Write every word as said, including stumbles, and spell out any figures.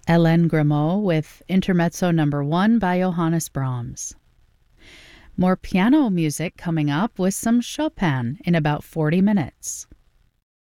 Hélène Grimaud with Intermezzo Number One by Johannes Brahms. More piano music coming up with some Chopin in about forty minutes.